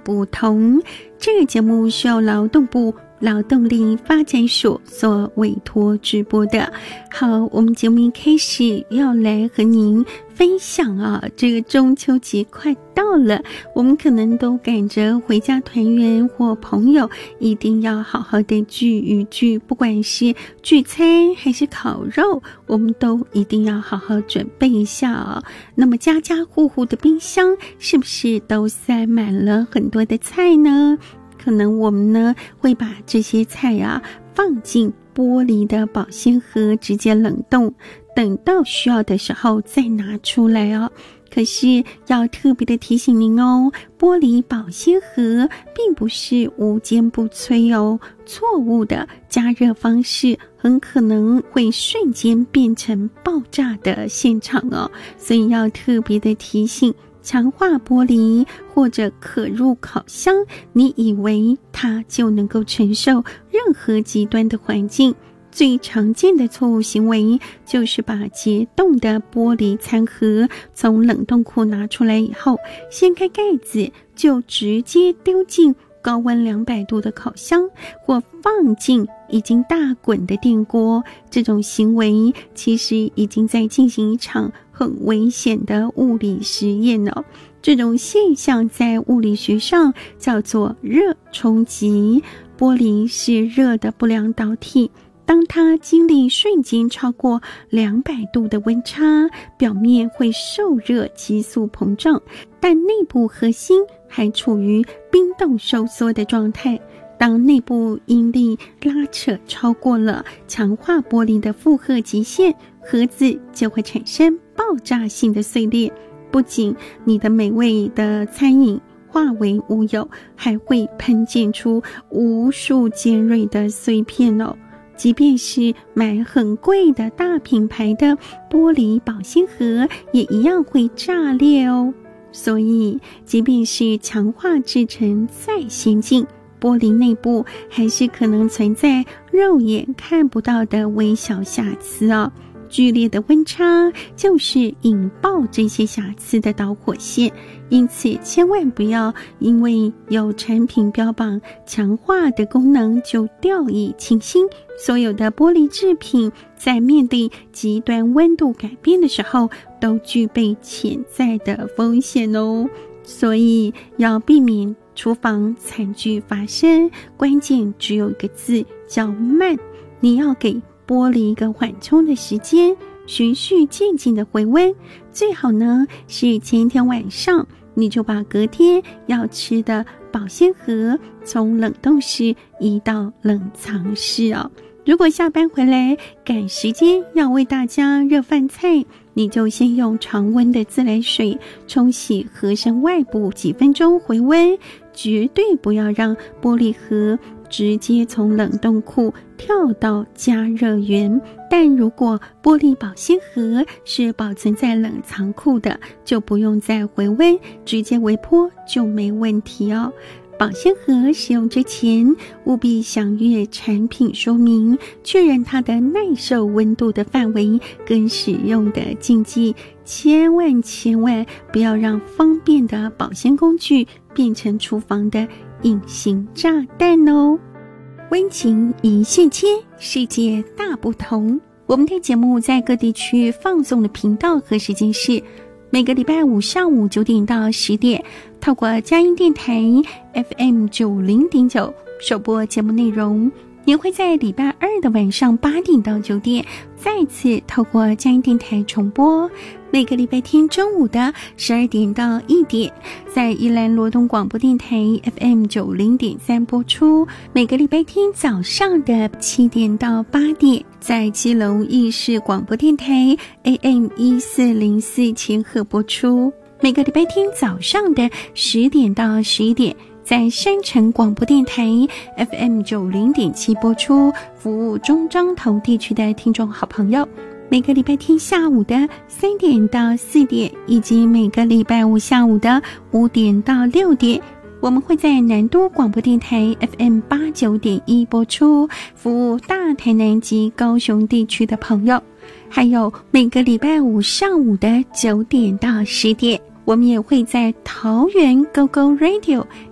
不同。这个节目是由劳动部劳动力发展署所委托直播的。好，我们节目一开始要来和您分享这个中秋节快到了，我们可能都赶着回家团圆，或朋友一定要好好的聚一聚，不管是聚餐还是烤肉，我们都一定要好好准备一下那么家家户户的冰箱是不是都塞满了很多的菜呢？可能我们呢会把这些菜放进玻璃的保鲜盒直接冷冻，等到需要的时候再拿出来可是要特别的提醒您玻璃保鲜盒并不是无坚不摧错误的加热方式很可能会瞬间变成爆炸的现场所以要特别的提醒，强化玻璃或者可入烤箱，你以为它就能够承受任何极端的环境？最常见的错误行为就是把结冻的玻璃餐盒从冷冻库拿出来以后，掀开盖子就直接丢进高温200度的烤箱，或放进已经大滚的电锅。这种行为其实已经在进行一场很危险的物理实验了。这种现象在物理学上叫做热冲击。玻璃是热的不良导体，当它经历瞬间超过200度的温差，表面会受热急速膨胀，但内部核心还处于冰冻收缩的状态。当内部应力拉扯超过了强化玻璃的负荷极限，盒子就会产生爆炸性的碎裂。不仅你的美味的餐饮化为乌有，还会喷溅出无数尖锐的碎片即便是买很贵的大品牌的玻璃保鲜盒也一样会炸裂所以即便是强化制成再先进，玻璃内部还是可能存在肉眼看不到的微小瑕疵剧烈的温差就是引爆这些瑕疵的导火线，因此千万不要因为有产品标榜强化的功能就掉以轻心。所有的玻璃制品在面对极端温度改变的时候都具备潜在的风险所以要避免厨房惨剧发生，关键只有一个字，叫慢。你要给玻璃一个缓冲的时间，循序渐进的回温，最好呢是前一天晚上你就把隔天要吃的保鲜盒从冷冻室移到冷藏室如果下班回来赶时间要为大家热饭菜，你就先用常温的自来水冲洗盒身外部几分钟回温，绝对不要让玻璃盒直接从冷冻库跳到加热源。但如果玻璃保鲜盒是保存在冷藏库的，就不用再回温，直接微波就没问题保鲜盒使用之前务必详阅产品说明，确认它的耐受温度的范围跟使用的禁忌，千万不要让方便的保鲜工具变成厨房的隐形炸弹温情一线牵，世界大不同。我们的节目在各地区放送的频道和时间是每个礼拜五上午9点到10点，透过佳音电台 FM 90.9首播节目内容，也会在礼拜二的晚上8点到9点再次透过佳音电台重播。每个礼拜天中午的12点到1点，在宜兰罗东广播电台 FM 90.3播出；每个礼拜天早上的7点到8点，在基隆义士广播电台 AM 1404千赫播出；每个礼拜天早上的10点到11点，在山城广播电台 FM 90.7播出，服务中彰投地区的听众好朋友。每个礼拜天下午的3点到4点，以及每个礼拜五下午的5点到6点，我们会在南都广播电台 FM 89.1播出，服务大台南及高雄地区的朋友。还有每个礼拜五上午的9点到10点，我们也会在桃园 GoGo Radio